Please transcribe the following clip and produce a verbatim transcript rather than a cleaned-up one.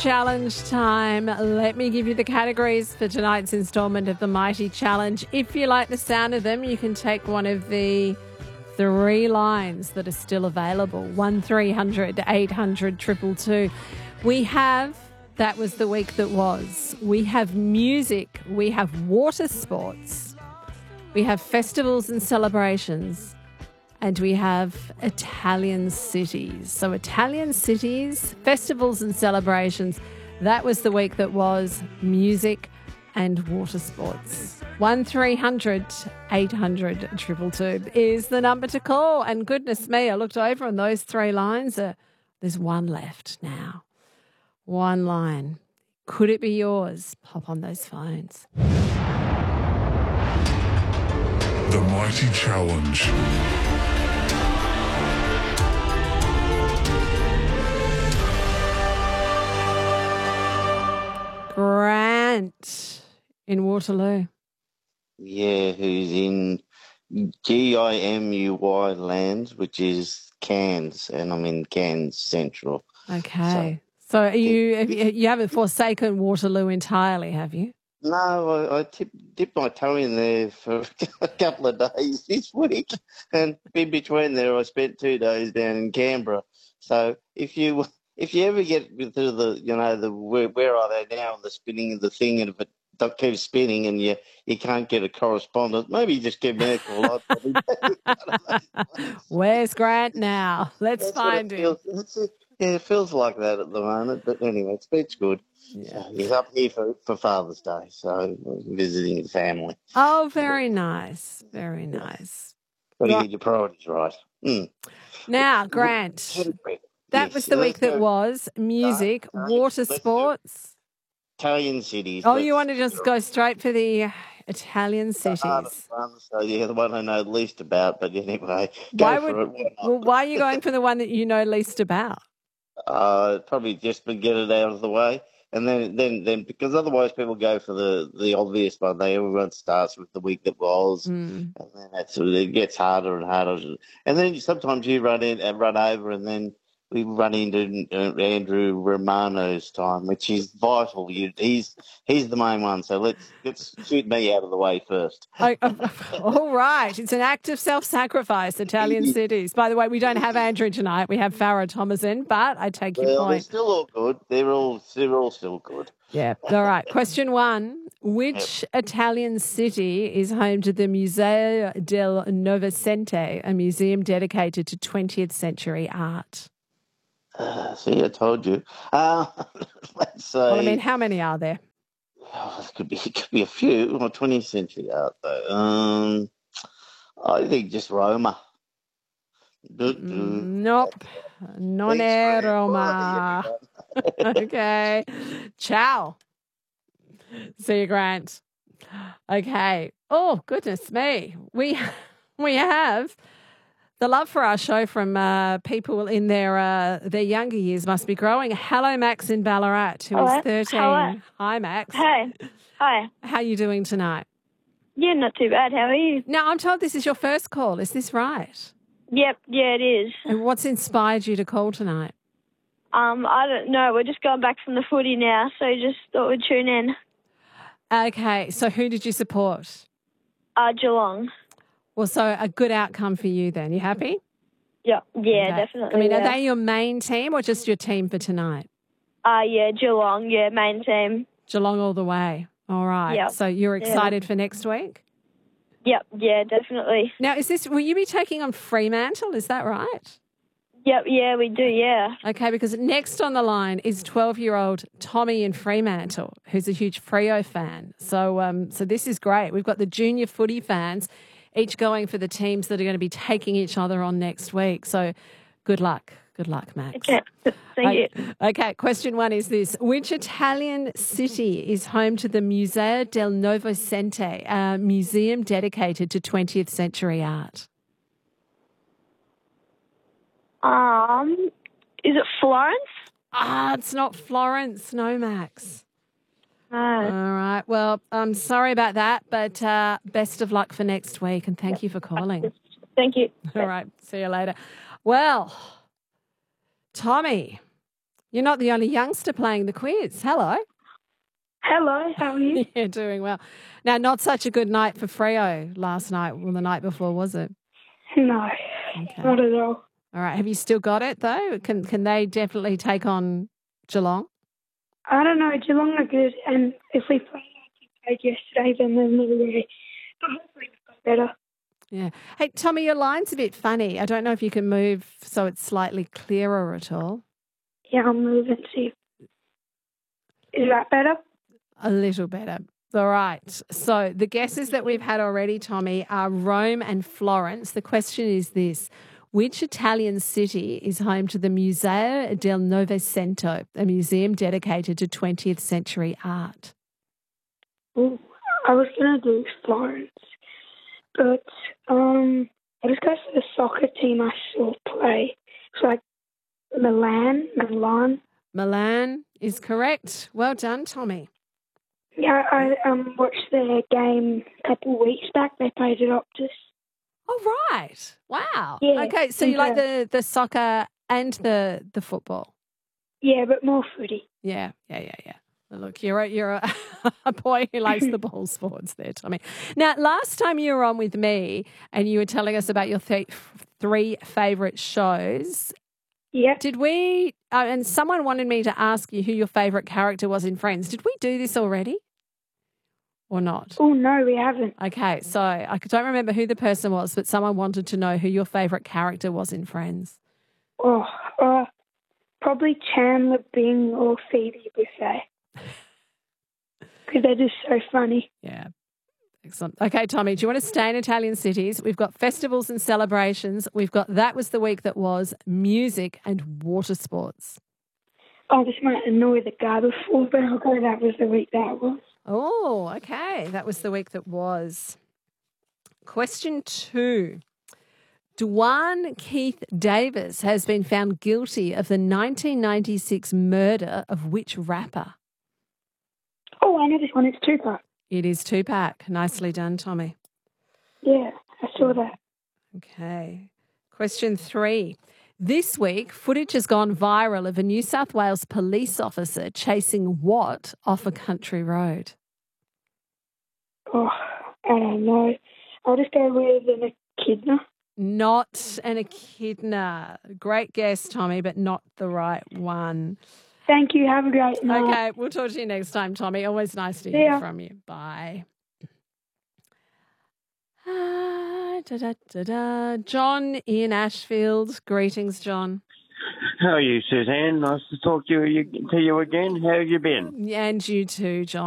Challenge time. Let me give you the categories for tonight's instalment of the Mighty Challenge. If you like the sound of them, you can take one of the three lines that are still available. one three hundred eight hundred two two two. We have That Was the Week That Was. We have music. We have water sports. We have festivals and celebrations. And we have Italian cities. So Italian cities, festivals and celebrations. That was the week that was, music and water sports. one three hundred eight hundred two two two is the number to call. And goodness me, I looked over on those three lines. Uh, there's one left now. One line. Could it be yours? Pop on those phones. The Mighty Challenge. Grant in Waterloo. Yeah, who's in G I M U Y lands, which is Cairns, and I'm in Cairns Central. Okay. So, so are you, have you you haven't forsaken Waterloo entirely, have you? No, I, I tip, dipped my toe in there for a couple of days this week, and in between there, I spent two days down in Canberra. So if you if you ever get to the you know the where, where are they now, the spinning of the thing, and if it don't keep spinning and you you can't get a correspondent, maybe just give me a call. Where's Grant now? Let's That's find him. Feels, yeah, it feels like that at the moment, but anyway, it's, it's good. Yeah. So he's up here for, for Father's Day, so visiting his family. Oh, very nice. Very nice. Got to Right. get your priorities right. Mm. Now, Grant, that Yes, was the week let's that go. was. Music, No, no, water let's do sports. Italian cities. Oh, let's you want to just do it. go straight for the Italian The cities. hardest one, so yeah, the one I know least about, but anyway, go Why for would? it. Why not? Well, why are you going for the one that you know least about? Uh, probably just to get it out of the way. And then, then, then, because otherwise people go for the, the obvious one. They everyone starts with the week that was, Mm. and then that's it gets harder and harder. And then sometimes you run in and run over, and then we run into uh, Andrew Romano's time, which is vital. You, he's he's the main one. So let's let's shoot me out of the way first. Oh, oh, all right. It's an act of self-sacrifice, Italian cities. By the way, we don't have Andrew tonight. We have Farah Thomason, but I take your Well, they're point. still all good. They're all they're all still good. Yeah. All right. Question one. Which Italian city is home to the Museo del Novecento, a museum dedicated to twentieth century art? Uh, see, I told you. Uh, let's say. Well, I mean, how many are there? Oh, it could be it could be a few. Well, twentieth century art though. Um, I think just Roma. Do, do. Nope. Non Thanks, è Grant. Roma. Bye, everyone. Okay. Ciao. See you, Grant. Okay. Oh, goodness me. We we have the love for our show from uh, people in their uh, their younger years must be growing. Hello, Max in Ballarat, who Hello. is thirteen. Hello. Hi, Max. Hey. Hi. How are you doing tonight? Yeah, not too bad. How are you? Now, I'm told this is your first call. Is this right? Yep, yeah, it is. And what's inspired you to call tonight? Um, I don't know. We're just going back from the footy now, so just thought we'd tune in. Okay, so who did you support? Uh, Geelong. Well, so a good outcome for you then. You happy? Yeah, yeah, Okay. definitely. I mean, yeah. are they your main team or just your team for tonight? Uh, yeah, Geelong, yeah, main team. Geelong all the way. All right. Yep. So you're Yeah. excited for next week? Yep, yeah, definitely. Now, is this, will you be taking on Fremantle? Is that right? Yep, yeah, we do, yeah. Okay, because next on the line is twelve-year-old Tommy in Fremantle, who's a huge Freo fan. So, um, so this is great. We've got the junior footy fans each going for the teams that are going to be taking each other on next week. So good luck. Good luck, Max. Okay, thank you. Okay, question one is this. Which Italian city is home to the Museo del Novecento, a museum dedicated to twentieth century art? Um, is it Florence? Ah, it's not Florence. No, Max. No. All right. Well, I'm sorry about that, but uh, best of luck for next week, and thank you for calling. Thank you. All right. See you later. Well, Tommy, You're not the only youngster playing the quiz. Hello. Hello, how are you? You're doing well. Now, not such a good night for Freo last night. Well, the night before, was it? No, Okay. not at all. All right. Have you still got it, though? Can can they definitely take on Geelong? I don't know, Geelong are good, and if we play like we played yesterday, then they're never really. But hopefully we've got better. Yeah. Hey, Tommy, your line's a bit funny. I don't know if you can move so it's slightly clearer at all. Yeah, I'll move and see. Is that better? A little better. All right. So the guesses that we've had already, Tommy, are Rome and Florence. The question is this. Which Italian city is home to the Museo del Novecento, a museum dedicated to twentieth century art? Ooh, I was going to do Florence, but um, I'll just go for the soccer team I saw play. It's like Milan, Milan. Milan is correct. Well done, Tommy. Yeah, I um watched their game a couple of weeks back. They played at Optus. Oh, right. Wow. Yeah, Okay, so you like yeah. the, the soccer and the, the football? Yeah, but more footy. Yeah, yeah, yeah, yeah. Well, look, you're a, you're a, a boy who likes the ball sports there, Tommy. Now, last time you were on with me and you were telling us about your th- three favourite shows, Yeah. did we, uh, and someone wanted me to ask you who your favourite character was in Friends. Did we do this already or not? Oh, no, we haven't. Okay, so I don't remember who the person was, but someone wanted to know who your favourite character was in Friends. Oh, uh, probably Chandler Bing or Phoebe Buffet. Because they're just so funny. Yeah. Excellent. Okay, Tommy, do you want to stay in Italian cities? We've got festivals and celebrations. We've got That Was the Week That Was, music and water sports. Oh, this might annoy the guy before, but I'll go that was the week that was. Oh, okay. That was the week that was. Question two. Dwan Keith Davis has been found guilty of the nineteen ninety-six murder of which rapper? Oh, I know this one. It's Tupac. It is Tupac. Nicely done, Tommy. Yeah, I saw that. Okay. Question three. This week, footage has gone viral of a New South Wales police officer chasing what off a country road? Oh, I don't know. I'll just go with an echidna. Not an echidna. Great guess, Tommy, but not the right one. Thank you. Have a great night. Okay, we'll talk to you next time, Tommy. Always nice to See hear ya. from you. Bye. Ah, da, da, da, da. John in Ashfield. Greetings, John. How are you, Suzanne? Nice to talk to you, to you again. How have you been? And you too, John.